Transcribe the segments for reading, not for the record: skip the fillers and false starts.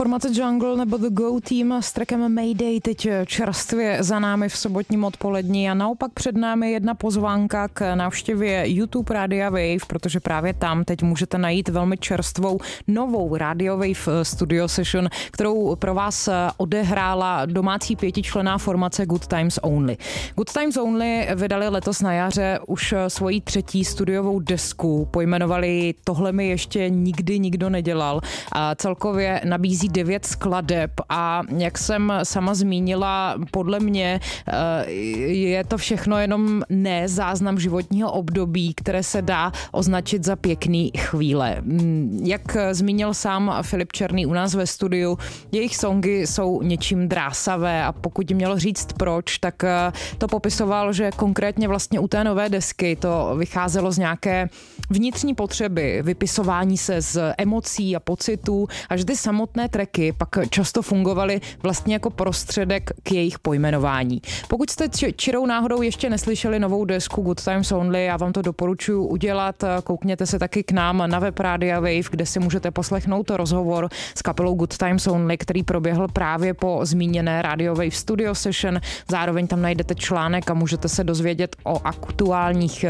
Formace Jungle nebo The Go Team s trackem Mayday teď čerstvě za námi v sobotním odpolední a naopak před námi jedna pozvánka k návštěvě YouTube Radia Wave, protože právě tam teď můžete najít velmi čerstvou novou Radio Wave studio session, kterou pro vás odehrála domácí 5členná formace Good Times Only. Good Times Only vydali letos na jaře už svoji 3. studiovou desku, pojmenovali Tohle mi ještě nikdy nikdo nedělal a celkově nabízí 9 skladeb a jak jsem sama zmínila, podle mě je to všechno jenom ne záznam životního období, které se dá označit za pěkný chvíle. Jak zmínil sám Filip Černý u nás ve studiu, jejich songy jsou něčím drásavé a pokud měl říct proč, tak to popisoval, že konkrétně vlastně u té nové desky to vycházelo z nějaké vnitřní potřeby, vypisování se z emocí a pocitů a že ty samotné tracky pak často fungovaly vlastně jako prostředek k jejich pojmenování. Pokud jste čirou náhodou ještě neslyšeli novou desku Good Times Only, já vám to doporučuji udělat, koukněte se taky k nám na web Radia Wave, kde si můžete poslechnout rozhovor s kapelou Good Times Only, který proběhl právě po zmíněné Radio Wave Studio Session. Zároveň tam najdete článek a můžete se dozvědět o aktuálních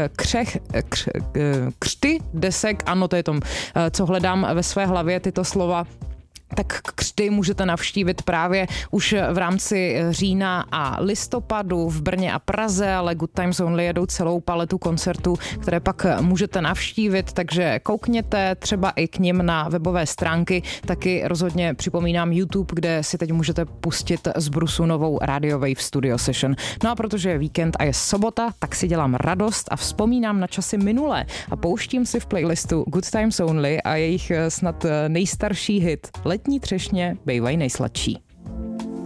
křty desek. Ano, to je to, co hledám ve své hlavě, tyto slova. Tak křty můžete navštívit právě už v rámci října a listopadu v Brně a Praze, ale Good Times Only jedou celou paletu koncertů, které pak můžete navštívit, takže koukněte třeba i k nim na webové stránky, taky rozhodně připomínám YouTube, kde si teď můžete pustit z brusu novou Radio Wave Studio Session. No a protože je víkend a je sobota, tak si dělám radost a vzpomínám na časy minulé a pouštím si v playlistu Good Times Only a jejich snad nejstarší hit Letní třešně bejvají nejsladší.